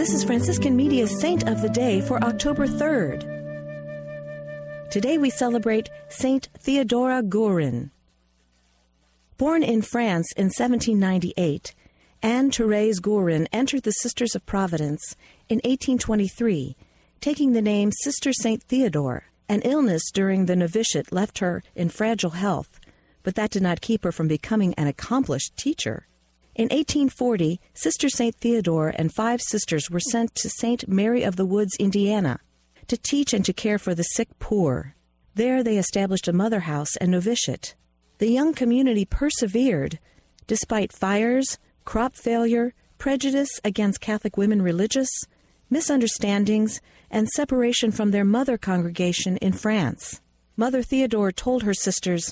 This is Franciscan Media's Saint of the Day for October 3rd. Today we celebrate Saint Theodora Guerin. Born in France in 1798, Anne-Thérèse Guerin entered the Sisters of Providence in 1823, taking the name Sister Saint Theodore. An illness during the novitiate left her in fragile health, but that did not keep her from becoming an accomplished teacher. In 1840, Sister St. Theodore and 5 sisters were sent to St. Mary of the Woods, Indiana, to teach and to care for the sick poor. There they established a mother house and novitiate. The young community persevered, despite fires, crop failure, prejudice against Catholic women religious, misunderstandings, and separation from their mother congregation in France. Mother Theodore told her sisters,